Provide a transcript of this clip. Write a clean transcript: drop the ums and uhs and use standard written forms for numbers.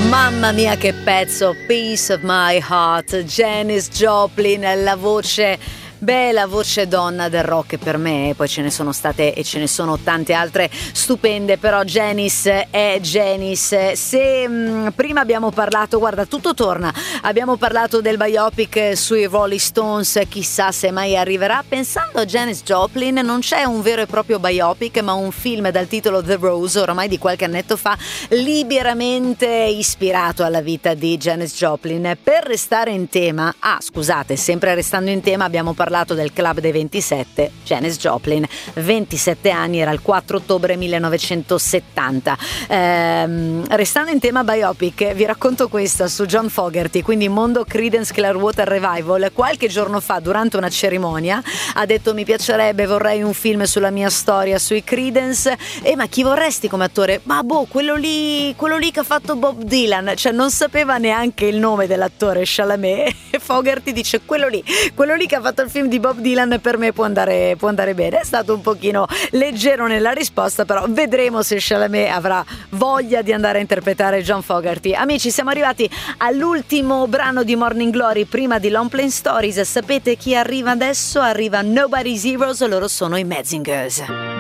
Mamma mia che pezzo, Piece of My Heart, Janis Joplin, la voce donna del rock per me, poi ce ne sono state e ce ne sono tante altre stupende, però Janis è Janis. Se prima abbiamo parlato, guarda, tutto torna, abbiamo parlato del biopic sui Rolling Stones, chissà se mai arriverà. Pensando a Janis Joplin, non c'è un vero e proprio biopic, ma un film dal titolo The Rose, oramai di qualche annetto fa, liberamente ispirato alla vita di Janis Joplin. Per restare in tema, sempre restando in tema, abbiamo parlato del Club dei 27, Janis Joplin, 27 anni, era il 4 ottobre 1970. Restando in tema biopic, vi racconto questa su John Fogerty, quindi mondo Creedence Clearwater Revival. Qualche giorno fa, durante una cerimonia, ha detto: mi piacerebbe, vorrei un film sulla mia storia sui Creedence. Ma chi vorresti come attore? Ma quello lì che ha fatto Bob Dylan, cioè non sapeva neanche il nome dell'attore, Chalamet. E Fogerty dice: quello lì che ha fatto il film di Bob Dylan per me può andare bene. È stato un pochino leggero nella risposta, però vedremo se Chalamet avrà voglia di andare a interpretare John Fogerty. Amici, siamo arrivati all'ultimo brano di Morning Glory prima di Long Plain Stories. Sapete chi arriva adesso? Arriva Nobody's Heroes, loro sono i Menzingers.